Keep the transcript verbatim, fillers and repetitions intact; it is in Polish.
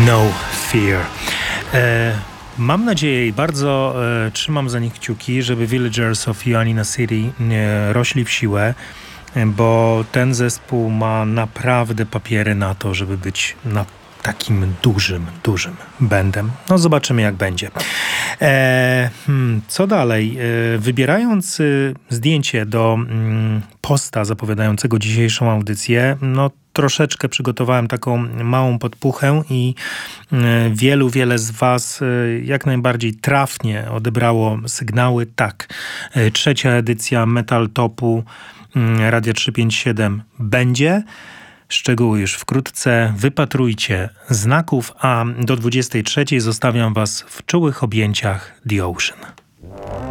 No Fear. E, mam nadzieję i bardzo e, trzymam za nich kciuki, żeby Villagers of Ioannina City e, rośli w siłę, e, bo ten zespół ma naprawdę papiery na to, żeby być na takim dużym, dużym bandem. No zobaczymy, jak będzie. E, hmm, co dalej? E, wybierając y, zdjęcie do mm, posta zapowiadającego dzisiejszą audycję, no troszeczkę przygotowałem taką małą podpuchę i y, wielu, wiele z was y, jak najbardziej trafnie odebrało sygnały. Tak, y, trzecia edycja Metal Topu y, Radia trzysta pięćdziesiąt siedem będzie. Szczegóły już wkrótce. Wypatrujcie znaków, a do dwudziestej trzeciej zostawiam was w czułych objęciach The Ocean.